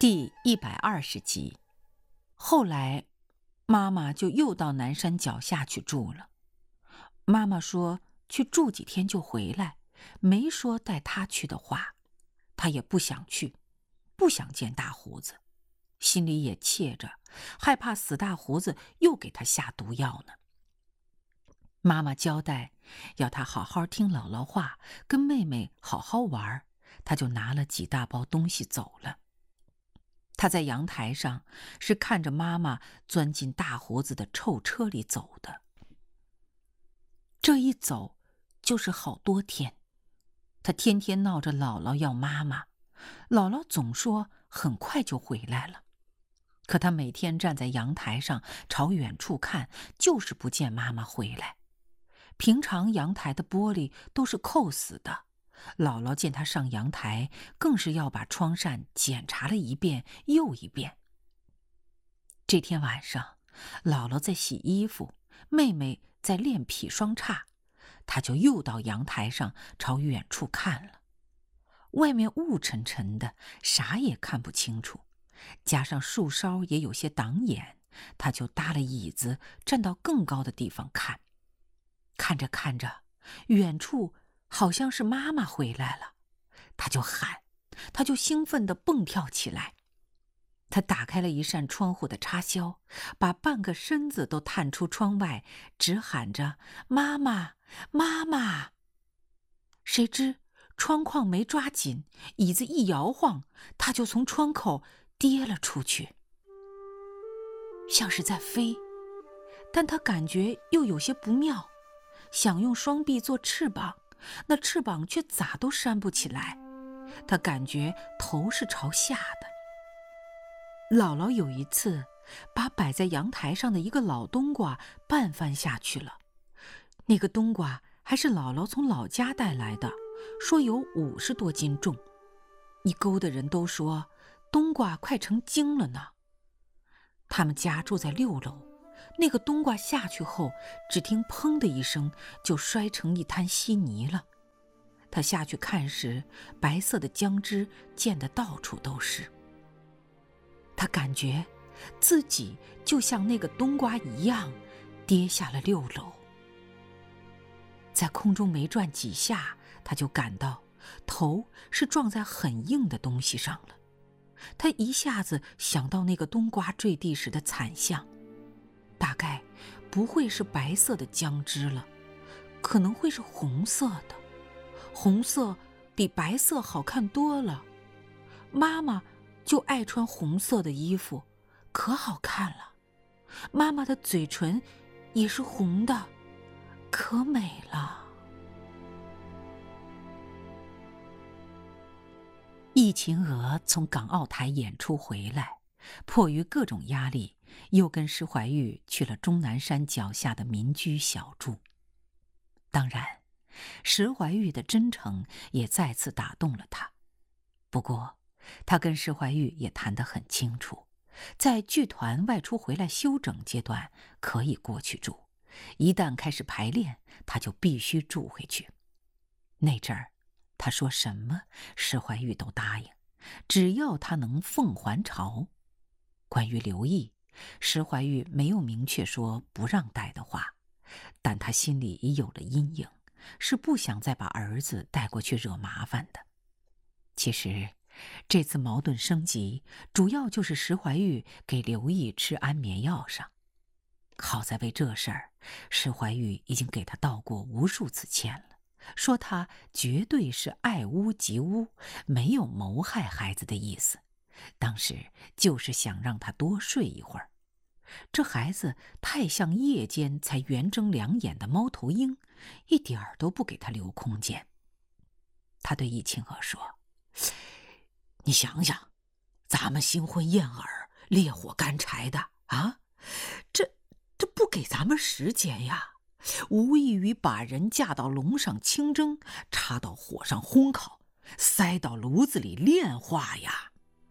第120集。后来，妈妈就又到南山脚下去住了。妈妈说去住几天就回来，没说带她去的话。她也不想去，不想见大胡子，心里也怯着，害怕死大胡子又给她下毒药呢。妈妈交代要她好好听姥姥话，跟妹妹好好玩，她就拿了几大包东西走了。他在阳台上是看着妈妈钻进大胡子的臭车里走的。这一走就是好多天，他天天闹着姥姥要妈妈，姥姥总说很快就回来了。可他每天站在阳台上朝远处看，就是不见妈妈回来。平常阳台的玻璃都是扣死的，姥姥见他上阳台，更是要把窗扇检查了一遍又一遍。这天晚上，姥姥在洗衣服，妹妹在练匹双叉，她就又到阳台上朝远处看了。外面雾沉沉的，啥也看不清楚，加上树梢也有些挡眼，她就搭了椅子站到更高的地方看。看着看着，远处好像是妈妈回来了，他就喊，他就兴奋地蹦跳起来。他打开了一扇窗户的插销，把半个身子都探出窗外，直喊着妈妈妈妈。谁知窗框没抓紧，椅子一摇晃，他就从窗口跌了出去，像是在飞，但他感觉又有些不妙，想用双臂做翅膀，那翅膀却咋都扇不起来。他感觉头是朝下的。姥姥有一次把摆在阳台上的一个老冬瓜半翻下去了，那个冬瓜还是姥姥从老家带来的，说有50多斤重。一沟的人都说冬瓜快成精了呢。他们家住在6楼，那个冬瓜下去后，只听砰的一声就摔成一滩稀泥了。他下去看时，白色的浆汁溅得到处都是。他感觉自己就像那个冬瓜一样，跌下了6楼。在空中没转几下，他就感到头是撞在很硬的东西上了。他一下子想到那个冬瓜坠地时的惨象，大概不会是白色的浆汁了，可能会是红色的。红色比白色好看多了，妈妈就爱穿红色的衣服，可好看了。妈妈的嘴唇也是红的，可美了。易秦娥从港澳台演出回来，迫于各种压力，又跟施怀玉去了终南山脚下的民居小住。当然，施怀玉的真诚也再次打动了他。不过，他跟施怀玉也谈得很清楚，在剧团外出回来休整阶段可以过去住，一旦开始排练，他就必须住回去。那阵儿，他说什么，施怀玉都答应，只要他能奉还朝。关于刘毅，施怀玉没有明确说不让带的话，但他心里已有了阴影，是不想再把儿子带过去惹麻烦的。其实这次矛盾升级，主要就是施怀玉给刘毅吃安眠药上。好在为这事儿，施怀玉已经给他道过无数次歉了，说他绝对是爱屋及乌，没有谋害孩子的意思，当时就是想让他多睡一会儿。这孩子太像夜间才圆睁两眼的猫头鹰，一点儿都不给他留空间。他对易秦娥说，你想想，咱们新婚燕尔，烈火干柴的啊，这不给咱们时间呀，无异于把人架到笼上清蒸，插到火上烘烤，塞到炉子里炼化呀。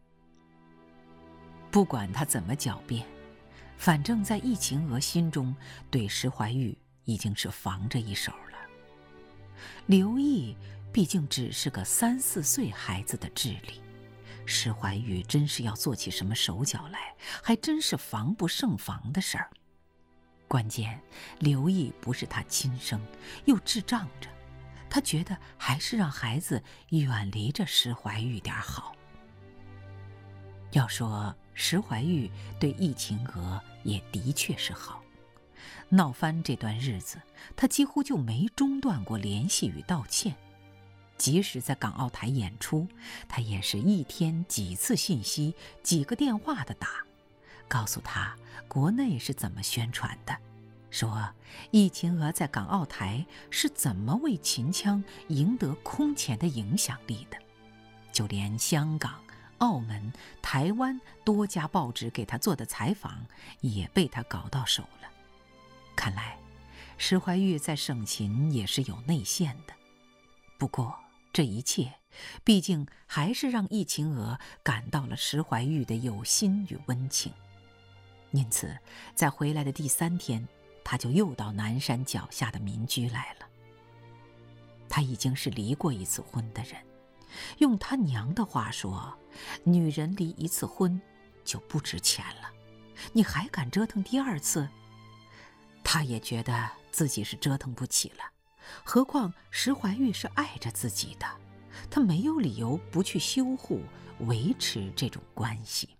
不管他怎么狡辩，反正在易秦娥心中，对施怀玉已经是防着一手了。刘毅毕竟只是个3、4岁孩子的智力， 石怀玉真是要做起什么手脚来，还真是防不胜防的事儿。关键刘毅不是他亲生，又智障着，他觉得还是让孩子远离着石怀玉点好。要说石怀玉对易秦娥也的确是好，闹翻这段日子，他几乎就没中断过联系与道歉。即使在港澳台演出，他也是一天几次信息、几个电话的打，告诉他国内是怎么宣传的，说易秦娥在港澳台是怎么为秦腔赢得空前的影响力的。就连香港、澳门、台湾多家报纸给他做的采访也被他搞到手了。看来石怀玉在省秦也是有内线的。不过这一切毕竟还是让易秦娥感到了石怀玉的有心与温情。因此在回来的第3天，他就又到南山脚下的民居来了。他已经是离过1次婚的人，用他娘的话说，女人离1次婚就不值钱了，你还敢折腾第2次？他也觉得自己是折腾不起了，何况石怀玉是爱着自己的，他没有理由不去修护、维持这种关系。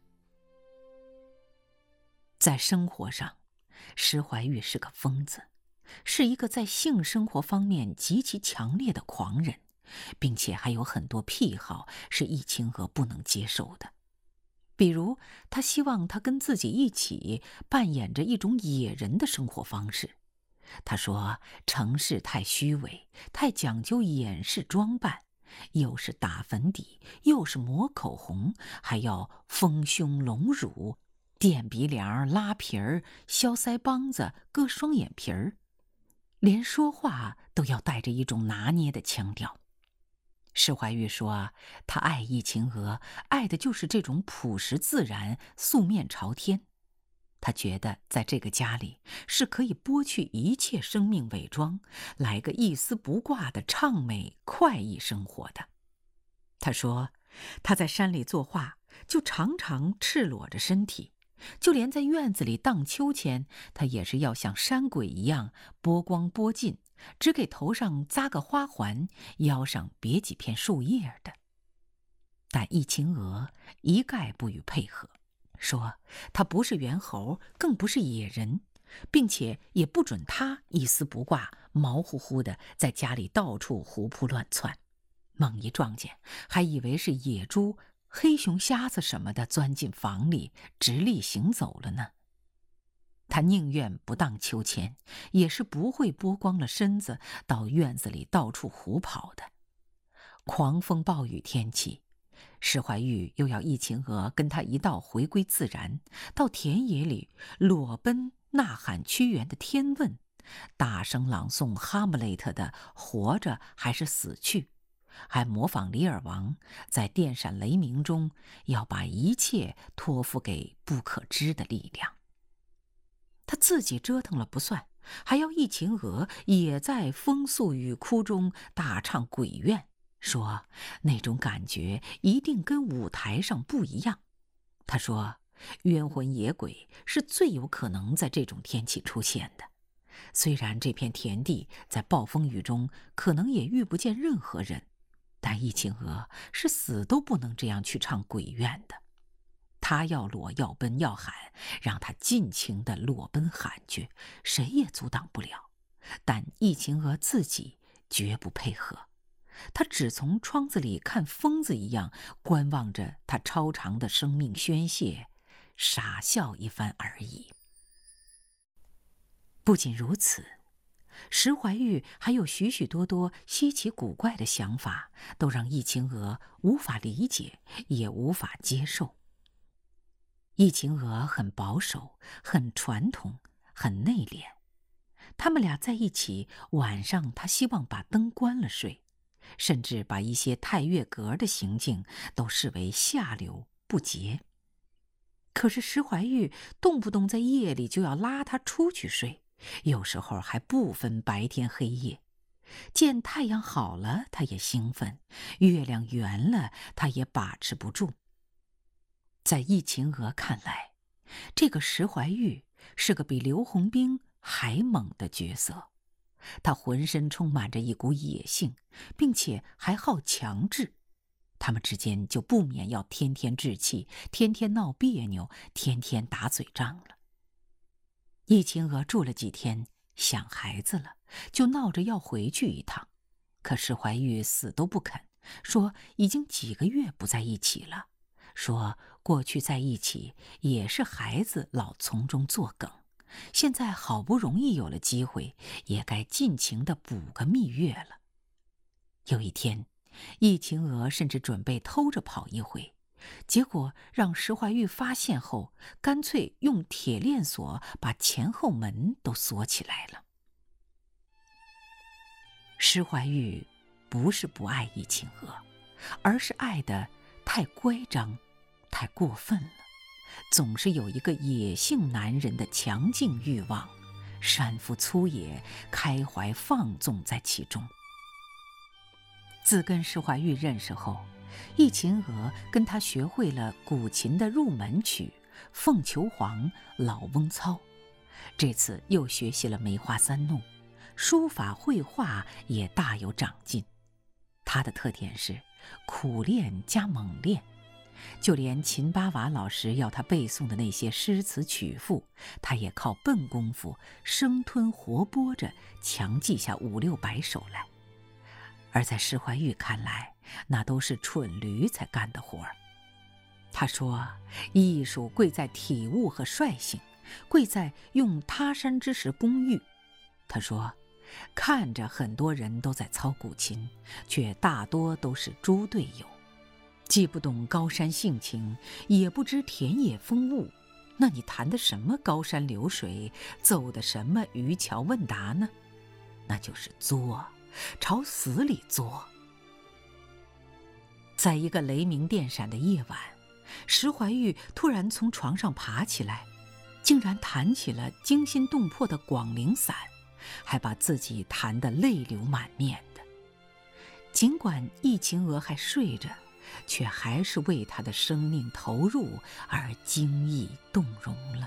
在生活上，石怀玉是个疯子，是一个在性生活方面极其强烈的狂人，并且还有很多癖好是易秦娥不能接受的。比如他希望他跟自己一起扮演着一种野人的生活方式。他说城市太虚伪，太讲究掩饰装扮，又是打粉底，又是抹口红，还要丰胸隆乳，垫鼻梁、拉皮儿、削腮帮子、割双眼皮儿，连说话都要带着一种拿捏的腔调。石怀玉说他爱易秦娥，爱的就是这种朴实自然、素面朝天。他觉得在这个家里是可以剥去一切生命伪装，来个一丝不挂的畅美快意生活的。他说他在山里作画，就常常赤裸着身体，就连在院子里荡秋千，他也是要像山鬼一样剥光剥尽，只给头上扎个花环，腰上别几片树叶的。但易秦娥一概不予配合，说他不是猿猴，更不是野人，并且也不准他一丝不挂、毛乎乎的在家里到处胡扑乱窜，猛一撞见还以为是野猪、黑熊、瞎子什么的钻进房里直立行走了呢。他宁愿不荡秋千，也是不会剥光了身子到院子里到处胡跑的。狂风暴雨天气，石怀玉又要易秦娥跟他一道回归自然，到田野里裸奔呐喊屈原的《天问》，大声朗诵哈姆雷特的《活着还是死去》，还模仿李尔王在电闪雷鸣中要把一切托付给不可知的力量。他自己折腾了不算，还要易秦娥也在风诉雨哭中大唱鬼怨，说那种感觉一定跟舞台上不一样。他说冤魂野鬼是最有可能在这种天气出现的，虽然这片田地在暴风雨中可能也遇不见任何人，但易秦娥是死都不能这样去唱鬼怨的。他要裸要奔要喊，让他尽情地裸奔喊去，谁也阻挡不了。但易秦娥自己绝不配合，他只从窗子里看疯子一样观望着他超长的生命宣泄，傻笑一番而已。不仅如此，石怀玉还有许许多多稀奇古怪的想法，都让易秦娥无法理解，也无法接受。易秦娥很保守，很传统，很内敛。他们俩在一起，晚上他希望把灯关了睡，甚至把一些太越格的行径都视为下流不洁。可是石怀玉动不动在夜里就要拉他出去睡，有时候还不分白天黑夜。见太阳好了他也兴奋，月亮圆了他也把持不住， 在易秦娥看来，这个石怀玉是个比刘洪兵还猛的角色，他浑身充满着一股野性，并且还好强制，他们之间就不免要天天置气，天天闹别扭，天天打嘴仗了。易秦娥住了几天，想孩子了，就闹着要回去一趟，可石怀玉死都不肯，说已经几个月不在一起了，说过去在一起也是孩子老从中作梗，现在好不容易有了机会，也该尽情地补个蜜月了。有一天，易秦娥甚至准备偷着跑一回，结果让石怀玉发现后，干脆用铁链锁把前后门都锁起来了。石怀玉不是不爱易秦娥，而是爱得太乖张，太过分了，总是有一个野性男人的强劲欲望，山腹粗野，开怀放纵在其中。自跟石怀玉认识后，易秦娥跟他学会了古琴的入门曲《凤求凰》《老翁操》，这次又学习了梅花三弄，书法绘画也大有长进。他的特点是苦练加猛练，就连秦八娃老师要他背诵的那些诗词曲赋，他也靠笨功夫生吞活剥着强记下500-600首来。而在石怀玉看来，那都是蠢驴才干的活儿。他说，艺术贵在体悟和率性，贵在用他山之石攻玉。他说，看着很多人都在操古琴，却大多都是猪队友，既不懂高山性情，也不知田野风物，那你弹的什么高山流水，奏的什么渔樵问答呢？那就是作，朝死里作。在一个雷鸣电闪的夜晚，石怀玉突然从床上爬起来，竟然弹起了惊心动魄的《广陵散》，还把自己弹得泪流满面的。尽管易秦娥还睡着，却还是为他的生命投入而惊异动容了。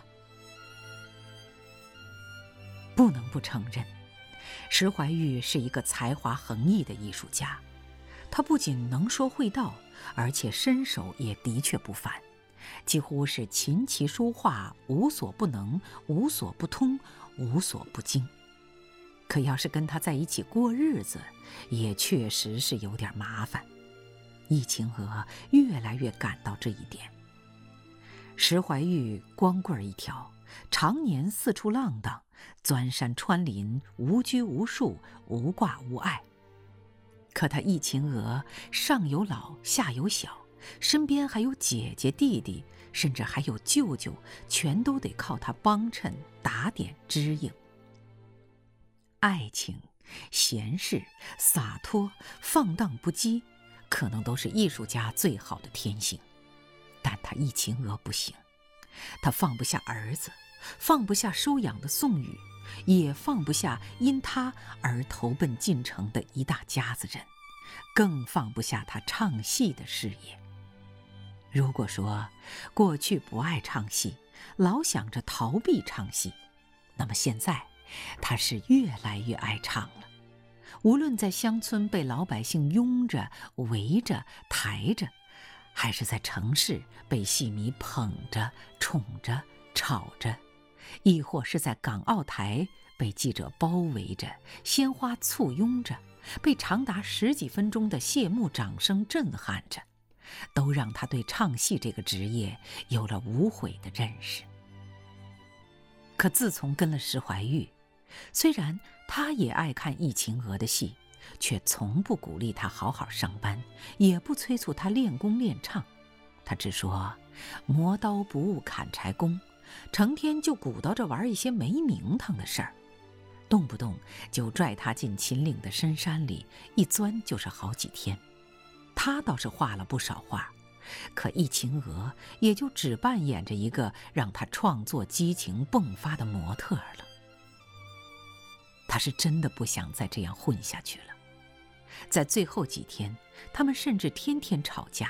不能不承认，石怀玉是一个才华横溢的艺术家，他不仅能说会道，而且身手也的确不凡，几乎是琴棋书画无所不能，无所不通，无所不精。可要是跟他在一起过日子，也确实是有点麻烦。易秦娥越来越感到这一点。石怀玉光棍一条，常年四处浪荡，钻山穿林，无拘无束，无挂无碍。可他易秦娥上有老下有小，身边还有姐姐弟弟，甚至还有舅舅，全都得靠他帮衬打点支应。爱情、闲适、洒脱、放荡不羁，可能都是艺术家最好的天性，但他易秦娥不行。他放不下儿子，放不下收养的宋宇，也放不下因他而投奔进城的一大家子人，更放不下他唱戏的事业。如果说过去不爱唱戏，老想着逃避唱戏，那么现在他是越来越爱唱了。无论在乡村被老百姓拥着、围着、抬着，还是在城市被戏迷捧着、宠着、吵着，亦或是在港澳台被记者包围着、鲜花簇拥着，被长达10几分钟的谢幕掌声震撼着，都让他对唱戏这个职业有了无悔的认识。可自从跟了石怀玉，虽然他也爱看易秦娥的戏，却从不鼓励他好好上班，也不催促他练功练唱。他只说磨刀不误砍柴工，成天就鼓捣着玩一些没名堂的事儿，动不动就拽他进秦岭的深山里，一钻就是好几天。他倒是画了不少画，可易秦娥也就只扮演着一个让他创作激情迸发的模特了。他是真的不想再这样混下去了。在最后几天，他们甚至天天吵架，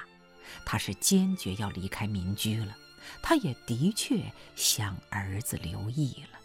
他是坚决要离开民居了，他也的确想儿子刘毅了。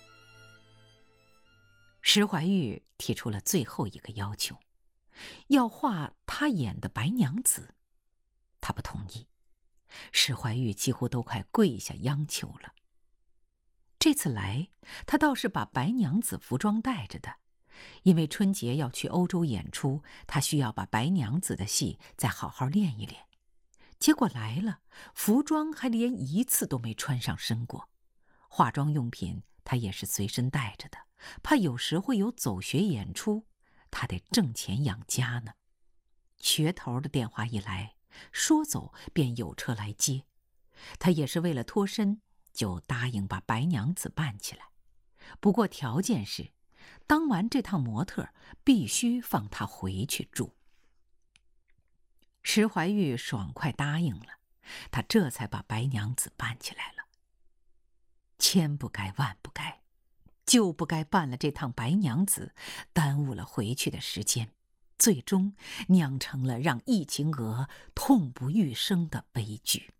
石怀玉提出了最后一个要求，要画他演的白娘子。他不同意，石怀玉几乎都快跪下央求了。这次来，他倒是把白娘子服装带着的，因为春节要去欧洲演出，他需要把白娘子的戏再好好练一练。结果来了，服装还连一次都没穿上身过。化妆用品他也是随身带着的，怕有时会有走学演出，他得挣钱养家呢。学头的电话一来，说走便有车来接。他也是为了脱身，就答应把白娘子办起来。不过条件是，当完这趟模特必须放他回去住。石怀玉爽快答应了，他这才把白娘子办起来了。千不该万不该，就不该办了这趟白娘子，耽误了回去的时间，最终酿成了让易晴娥痛不欲生的悲剧。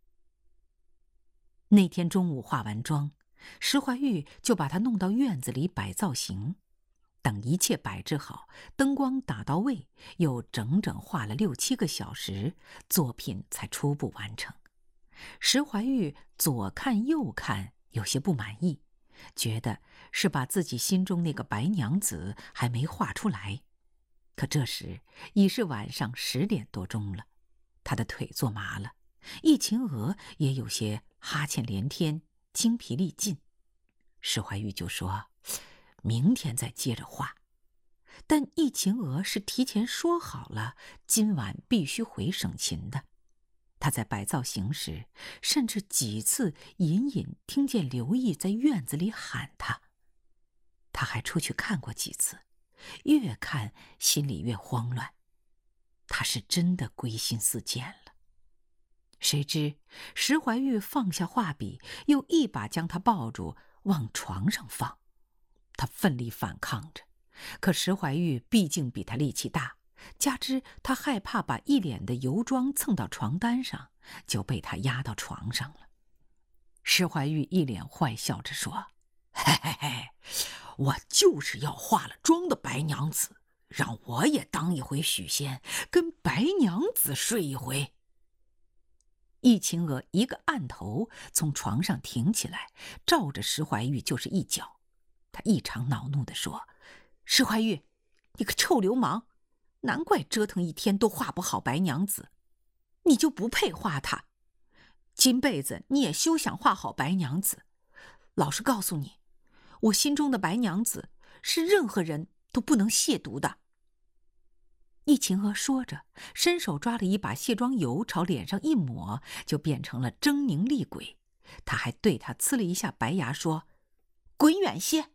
那天中午化完妆，石怀玉就把她弄到院子里摆造型。等一切摆置好，灯光打到位，又整整画了6、7个小时，作品才初步完成。石怀玉左看右看，有些不满意，觉得是把自己心中那个白娘子还没画出来。可这时已是晚上10点多钟了，他的腿坐麻了，易晴娥也有些哈欠连天，精疲力尽。石怀玉就说明天再接着画，但易晴娥是提前说好了今晚必须回省勤的。他在摆造型时，甚至几次隐隐听见刘毅在院子里喊他。他还出去看过几次，越看心里越慌乱。他是真的归心似箭了。谁知石怀玉放下画笔，又一把将他抱住往床上放。他奋力反抗着，可石怀玉毕竟比他力气大，加之他害怕把一脸的油妆蹭到床单上，就被他压到床上了。石怀玉一脸坏笑着说：嘿嘿嘿，我就是要化了妆的白娘子，让我也当一回许仙，跟白娘子睡一回。易晴娥一个按头从床上挺起来，照着石怀玉就是一脚。他异常恼怒地说：石怀玉，你个臭流氓，难怪折腾一天都画不好白娘子，你就不配画她。今辈子你也休想画好白娘子。老实告诉你，我心中的白娘子是任何人都不能亵渎的。易晴娥说着，伸手抓了一把卸妆油朝脸上一抹，就变成了狰狞厉鬼。他还对他呲了一下白牙说：滚远些。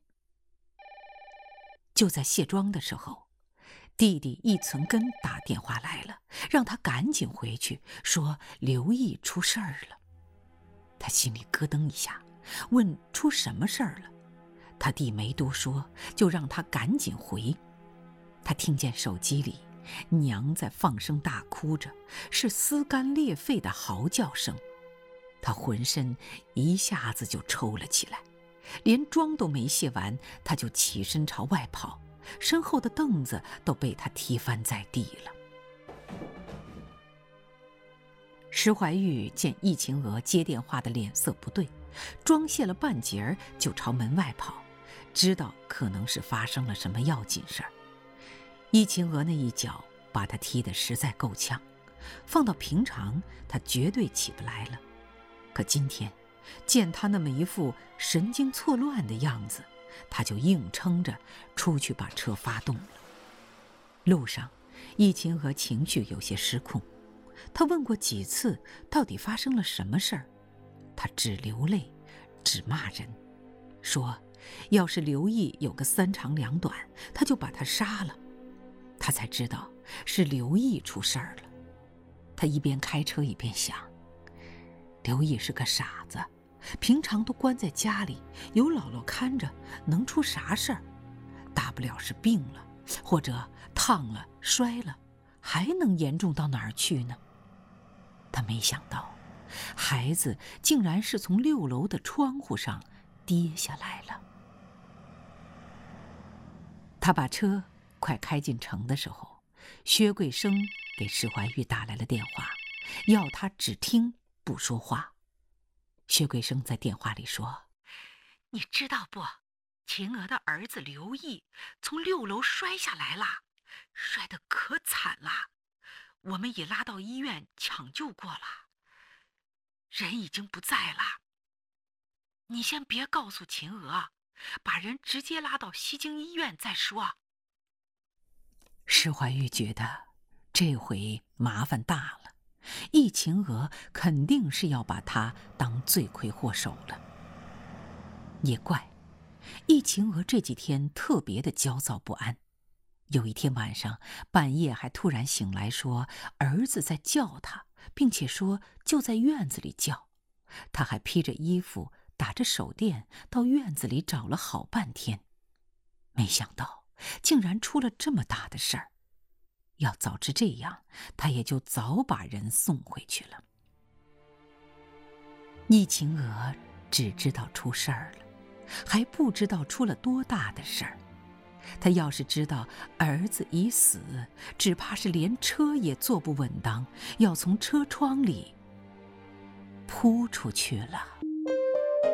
就在卸妆的时候，弟弟易存根打电话来了，让他赶紧回去，说刘毅出事儿了。他心里咯噔一下，问出什么事儿了。他弟没多说，就让他赶紧回。他听见手机里娘在放声大哭着，是撕肝裂肺的嚎叫声。他浑身一下子就抽了起来，连妆都没卸完，他就起身朝外跑，身后的凳子都被他踢翻在地了。石怀玉见易晴娥接电话的脸色不对，妆卸了半截儿就朝门外跑，知道可能是发生了什么要紧事儿。易晴娥那一脚把他踢得实在够呛，放到平常他绝对起不来了。可今天见他那么一副神经错乱的样子，他就硬撑着出去把车发动了。路上易晴娥情绪有些失控，他问过几次到底发生了什么事儿，他只流泪只骂人，说要是刘毅有个3长2短，他就把他杀了。他才知道是刘毅出事儿了。他一边开车一边想，刘毅是个傻子，平常都关在家里，有姥姥看着，能出啥事儿？大不了是病了，或者烫了摔了，还能严重到哪儿去呢？ 他没想到，孩子竟然是从6楼的窗户上跌下来了。他把车快开进城的时候，薛桂生给施怀玉打来了电话，要他只听不说话。薛桂生在电话里说：“你知道不？秦娥的儿子刘毅从6楼摔下来了，摔得可惨了。我们也拉到医院抢救过了，人已经不在了。你先别告诉秦娥，把人直接拉到西京医院再说。”施怀玉觉得这回麻烦大了，易秦娥肯定是要把他当罪魁祸首了。也怪，易秦娥这几天特别的焦躁不安。有一天晚上半夜还突然醒来说儿子在叫他，并且说就在院子里叫。他还披着衣服打着手电到院子里找了好半天，没想到竟然出了这么大的事儿。要早知这样，他也就早把人送回去了。易秦娥只知道出事儿了，还不知道出了多大的事儿。他要是知道儿子已死，只怕是连车也坐不稳当，要从车窗里扑出去了。